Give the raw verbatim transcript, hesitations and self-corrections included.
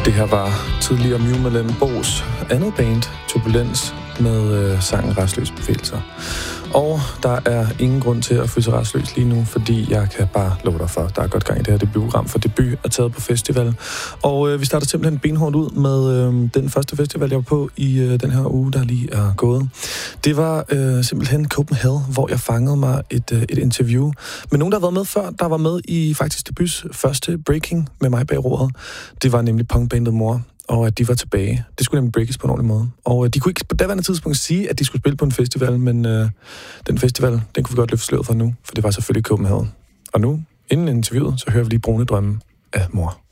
Det her var tidligere Mew Bo's andet band, Turbulens, med øh, sangen Rastløs Bevægelser. Og der er ingen grund til at føle sig rastløs lige nu, fordi jeg kan bare love dig for, der er godt gang i det her debutprogram, for debut er taget på festival. Og øh, vi starter simpelthen benhårdt ud med øh, den første festival, jeg var på i øh, den her uge, der lige er gået. Det var øh, simpelthen Copenhagen, hvor jeg fangede mig et, øh, et interview med nogen, der har været med før, der var med i faktisk debuts første Breaking med mig bag roret. Det var nemlig punkbandet Mor, og at de var tilbage. Det skulle nemlig breakes på en ordentlig måde. Og øh, de kunne ikke på daværende tidspunkt sige, at de skulle spille på en festival, men øh, den festival, den kunne vi godt løfte sløret for nu, for det var selvfølgelig Copenhagen. Og nu, inden interviewet, så hører vi lige Brune Drømme af Mor.